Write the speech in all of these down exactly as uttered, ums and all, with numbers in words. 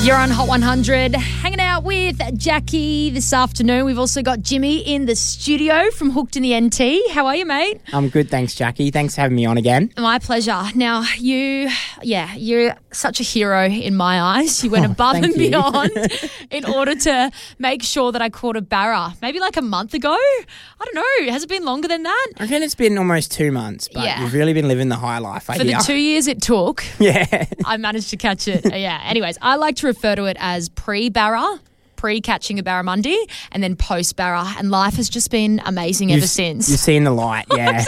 You're on Hot one hundred, hanging out with Jackie this afternoon. We've also got Jimmy in the studio from Hooked in the N T. How are you, mate? I'm good, thanks, Jackie. Thanks for having me on again. My pleasure. Now, you, yeah, you're such a hero in my eyes. You went Oh, above and thank you. beyond in order to make sure that I caught a barra. Maybe like a month ago? I don't know. Has it been longer than that? I reckon it's been almost two months, but Yeah. you've really been living the high life, I For hear. the two years it took, Yeah. I managed to catch it. Uh, yeah. Anyways, I like to refer to it as pre-barra, pre-catching a barramundi, and then post-barra. And life has just been amazing ever You've- since. You've seen the light, yeah.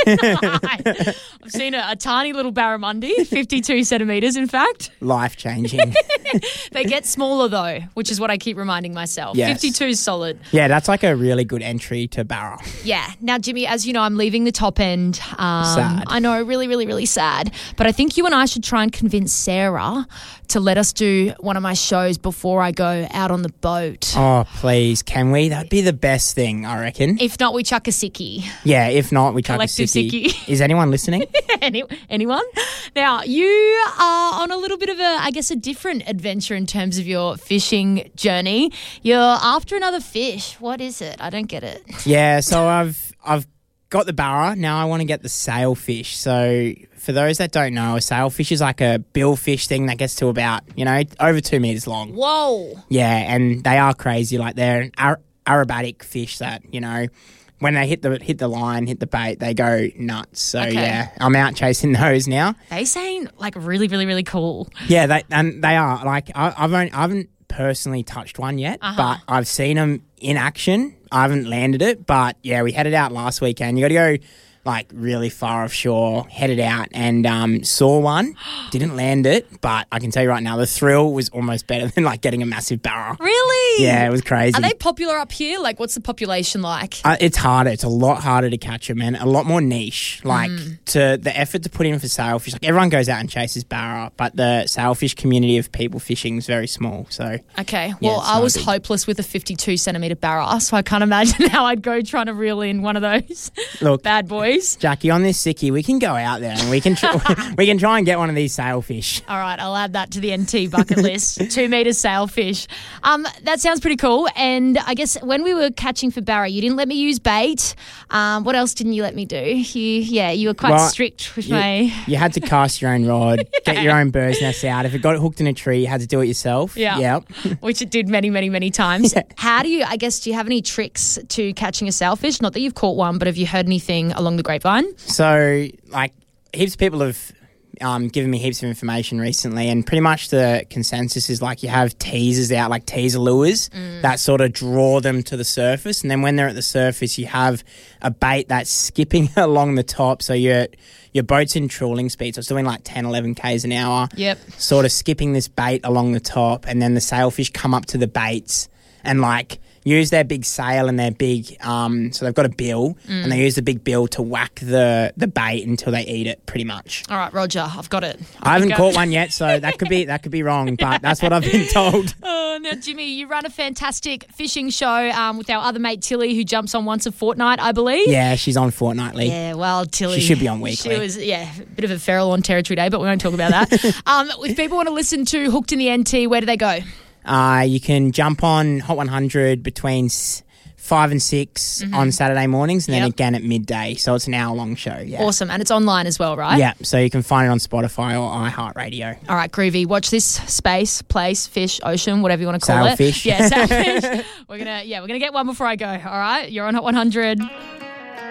I've seen a, a tiny little barramundi, fifty-two centimetres in fact. Life-changing. They get smaller though, which is what I keep reminding myself. Yes. fifty-two is solid. Yeah, that's like a really good entry to Barra. Yeah. Now, Jimmy, as you know, I'm leaving the top end. Um, Sad. I know, really, really, really sad. But I think you and I should try and convince Sarah to let us do one of my shows before I go out on the boat. Oh, please, can we? That'd be the best thing, I reckon. If not, we chuck a sickie. Yeah, if not, we chuck a Collective sickie. sickie. Is anyone listening? Any, anyone? Now, you are on a little bit of a, I guess, a different adventure in terms of your fishing journey. You're after another fish. What is it? I don't get it. Yeah, so I've I've got the Barra. Now I want to get the sailfish. So for those that don't know, a sailfish is like a billfish thing that gets to about, you know, over two metres long. Whoa. Yeah, and they are crazy. Like they're an ar- aerobatic fish that, you know, when they hit the hit the line, hit the bait, they go nuts. So Okay. yeah, I'm out chasing those now. They seem like really, really, really cool. Yeah, they and they are like I, I've only, I haven't personally touched one yet, Uh-huh. but I've seen them in action. I haven't landed it, but yeah, we headed out last weekend. You got to go like really far offshore, headed out and um, saw one. Didn't land it, but I can tell you right now, the thrill was almost better than like getting a massive barra. Really? Yeah, it was crazy. Are they popular up here? Like, what's the population like? Uh, it's harder. It's a lot harder to catch them, and a lot more niche. Like Mm. to the effort to put in for sailfish. Like everyone goes out and chases barra, but the sailfish community of people fishing is very small. So Okay. Yeah, Well, it's I not was big. hopeless with a fifty-two centimetre barra, so I can't imagine how I'd go trying to reel in one of those look, bad boys. Jackie, on this sickie, we can go out there and we can tr- we can try and get one of these sailfish. All right, I'll add that to the N T bucket list. Two metre sailfish. Um, that sounds pretty cool. And I guess when we were catching for barra, you didn't let me use bait. Um, what else didn't you let me do? You, yeah, you were quite Well, strict with You, my. you had to cast your own rod, get your own bird's nest out. If it got hooked in a tree, you had to do it yourself. Yeah. Yep. Which it did many, many, many times. Yeah. How do you, I guess, do you have any tricks to catching a sailfish? Not that you've caught one, but have you heard anything along the grapevine? So, like, heaps of people have um, given me heaps of information recently, and pretty much the consensus is like you have teasers out, like teaser lures that sort of draw them to the surface, and then when they're at the surface, you have a bait that's skipping along the top. So your your boat's in trawling speed, so it's doing like ten, eleven kays an hour. Yep. Sort of skipping this bait along the top, and then the sailfish come up to the baits and like use their big sail and their big um so they've got a bill and they use the big bill to whack the the bait until they eat it, pretty much. All right, Roger, I've got it. I haven't Go. caught one yet, so that could be that could be wrong, but that's what I've been told. Oh, now, Jimmy, you run a fantastic fishing show um, with our other mate Tilly, who jumps on once a fortnight, I believe. Yeah, she's on fortnightly. Yeah, well, Tilly. She should be on weekly. She was, yeah, a bit of a feral on territory day, but we won't talk about that. um, if people want to listen to Hooked in the N T, where do they go? Uh, you can jump on Hot one hundred between s- five and six on Saturday mornings, and then Yep. again at midday. So it's an hour long show. Yeah. Awesome. And it's online as well, right? Yeah. So you can find it on Spotify or iHeartRadio. All right, groovy. Watch this space, place, fish, ocean, whatever you want to call Sailfish. it. Yeah, sailfish. we're gonna, yeah, we're gonna get one before I go. All right, you're on Hot one hundred.